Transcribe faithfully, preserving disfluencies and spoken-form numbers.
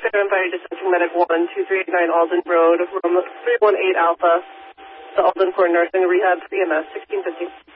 seven Fire Dispensing Medic one, two three eight nine Alden Road, room three one eight Alpha, the Alden for Nursing Rehab, C M S, sixteen fifty.